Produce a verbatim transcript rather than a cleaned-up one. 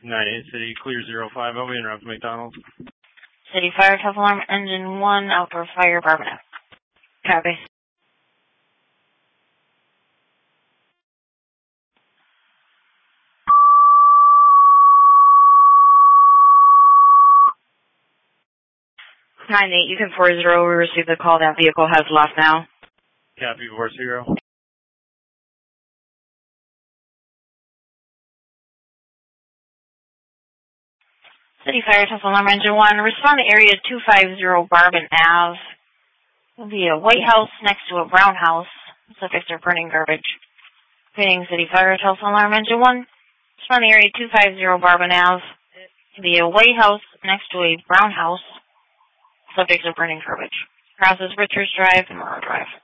nine eight City, clear zero five. I'll be interrupting McDonald's. City Fire, tough alarm, engine one, outdoor fire, Barbara. Copy. nine eight, you can four zero, we received the call, that vehicle has left now. Copy, four zero. City Fire, tough alarm, engine one, respond to area two five zero Barbin Ave. There'll be a white house next to a brown house. Subjects are burning garbage. Reading City Fire, tough alarm, engine one, respond to area two five zero Barbin Ave. There'll be a white house next to a brown house. Subjects are burning garbage. Crosses Richards Drive and Morrow Drive.